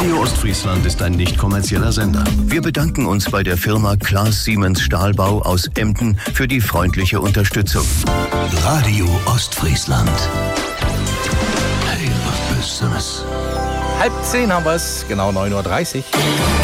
Radio Ostfriesland ist ein nicht kommerzieller Sender. Wir bedanken uns bei der Firma Klaas Siemens Stahlbau aus Emden für die freundliche Unterstützung. Radio Ostfriesland. Hey, was Besonderes. 9:30 haben wir es, genau 9:30 Uhr.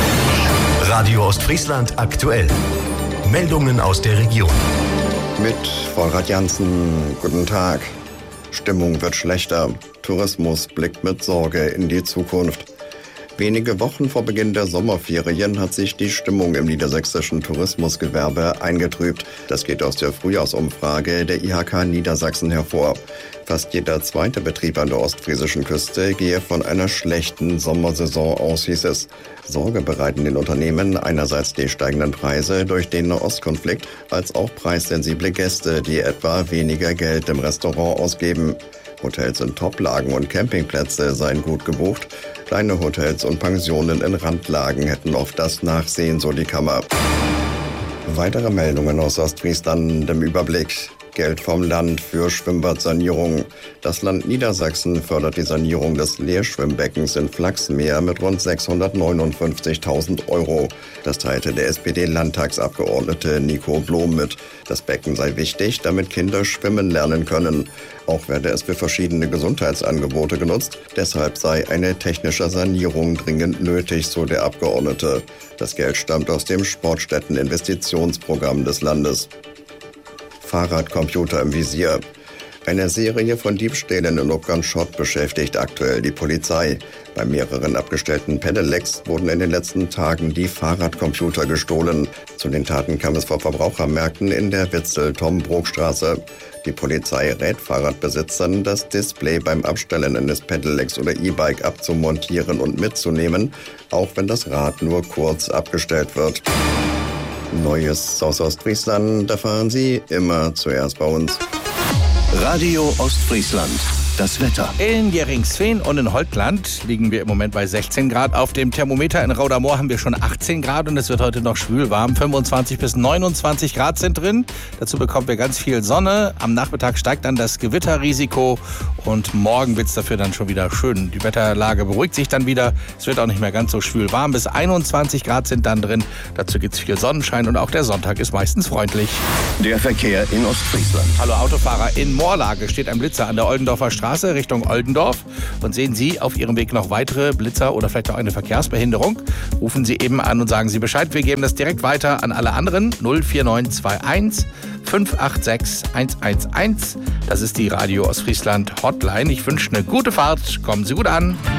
Radio Ostfriesland aktuell. Meldungen aus der Region. Mit Volrad Janssen, guten Tag. Stimmung wird schlechter. Tourismus blickt mit Sorge in die Zukunft. Wenige Wochen vor Beginn der Sommerferien hat sich die Stimmung im niedersächsischen Tourismusgewerbe eingetrübt. Das geht aus der Frühjahrsumfrage der IHK Niedersachsen hervor. Fast jeder zweite Betrieb an der ostfriesischen Küste gehe von einer schlechten Sommersaison aus, hieß es. Sorge bereiten den Unternehmen einerseits die steigenden Preise durch den Nahostkonflikt, als auch preissensible Gäste, die etwa weniger Geld im Restaurant ausgeben. Hotels in Toplagen und Campingplätze seien gut gebucht. Kleine Hotels und Pensionen in Randlagen hätten oft das Nachsehen, so die Kammer. Weitere Meldungen aus Ostfriesland im Überblick. Geld vom Land für Schwimmbadsanierung. Das Land Niedersachsen fördert die Sanierung des Leerschwimmbeckens in Flachsmeer mit rund 659.000 Euro. Das teilte der SPD-Landtagsabgeordnete Nico Blom mit. Das Becken sei wichtig, damit Kinder schwimmen lernen können. Auch werde es für verschiedene Gesundheitsangebote genutzt. Deshalb sei eine technische Sanierung dringend nötig, so der Abgeordnete. Das Geld stammt aus dem Sportstätten-Investitionsprogramm des Landes. Fahrradcomputer im Visier. Eine Serie von Diebstählen in Obganschott beschäftigt aktuell die Polizei. Bei mehreren abgestellten Pedelecs wurden in den letzten Tagen die Fahrradcomputer gestohlen. Zu den Taten kam es vor Verbrauchermärkten in der Witzel-Tom-Brok-Straße. Die Polizei rät Fahrradbesitzern, das Display beim Abstellen eines Pedelecs oder E-Bike abzumontieren und mitzunehmen, auch wenn das Rad nur kurz abgestellt wird. Neues aus Ostfriesland erfahren Sie immer zuerst bei uns. Radio Ostfriesland. Das Wetter. In Jeringsveen und in Holtland liegen wir im Moment bei 16 Grad. Auf dem Thermometer in Raudermoor haben wir schon 18 Grad und es wird heute noch schwül warm. 25 bis 29 Grad sind drin. Dazu bekommen wir ganz viel Sonne. Am Nachmittag steigt dann das Gewitterrisiko und morgen wird es dafür dann schon wieder schön. Die Wetterlage beruhigt sich dann wieder. Es wird auch nicht mehr ganz so schwül warm. Bis 21 Grad sind dann drin. Dazu gibt es viel Sonnenschein und auch der Sonntag ist meistens freundlich. Der Verkehr in Ostfriesland. Hallo Autofahrer, in Moorlage steht ein Blitzer an der Oldendorfer Straße Richtung Oldendorf. Und sehen Sie auf Ihrem Weg noch weitere Blitzer oder vielleicht auch eine Verkehrsbehinderung, rufen Sie eben an und sagen Sie Bescheid. Wir geben das direkt weiter an alle anderen. 04921 586 111. Das ist die Radio Ostfriesland Hotline. Ich wünsche eine gute Fahrt. Kommen Sie gut an.